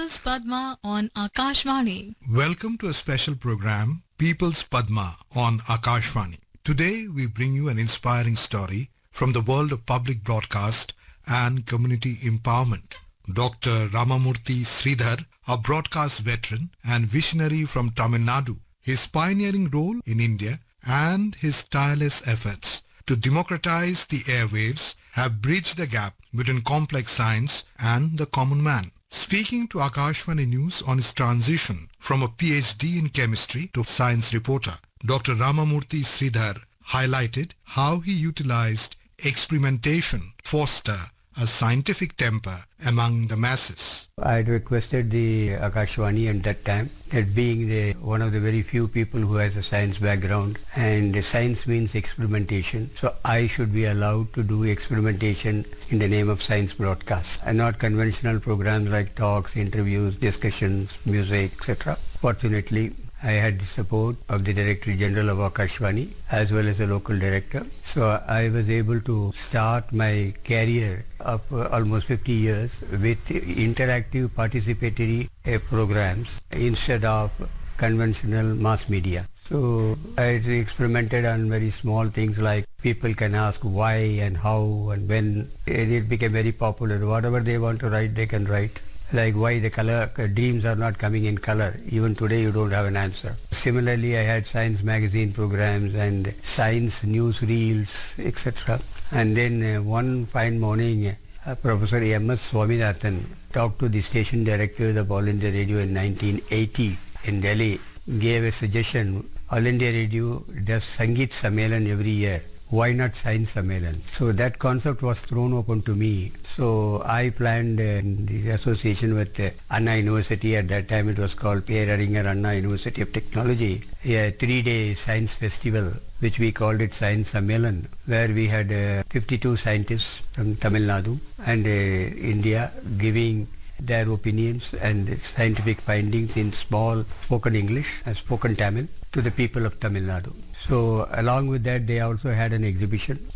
People's Padma on Akashvani. Welcome to a special program, People's Padma on Akashvani. Today we bring you an inspiring story from the world of public broadcast and community empowerment. Dr. Ramamurthy Sridhar, a broadcast veteran and visionary from Tamil Nadu, his pioneering role in India and his tireless efforts to democratize the airwaves have bridged the gap between complex science and the common man. Speaking to Akashvani News on his transition from a PhD in chemistry to science reporter, Dr. Ramamurthy Sridhar highlighted how he utilized experimentation to foster a scientific temper among the masses. I had requested the Akashvani at that time that being one of the very few people who has a science background, and science means experimentation, so I should be allowed to do experimentation in the name of science broadcast and not conventional programs like talks, interviews, discussions, music, etc. Fortunately, I had the support of the Director General of Akashvani as well as the local director. So I was able to start my career of almost 50 years with interactive participatory programs instead of conventional mass media. So I experimented on very small things like people can ask why and how and when, and it became very popular. Whatever they want to write, they can write. Like why the color dreams are not coming in color. Even today you don't have an answer. Similarly, I had science magazine programs and science news reels, etc. And then one fine morning, Professor M.S. Swaminathan talked to the station director of All India Radio in 1980 in Delhi, gave a suggestion. All India Radio does Sangeet Sammelan every year. Why not Science Sammelan? So that concept was thrown open to me. So I planned the association with Anna University. At that time it was called Peraringer Anna University of Technology, a 3-day science festival, which we called it Science Sammelan, where we had 52 scientists from Tamil Nadu and India giving their opinions and scientific findings in small spoken English and spoken Tamil to the people of Tamil Nadu. So along with that, they also had an exhibition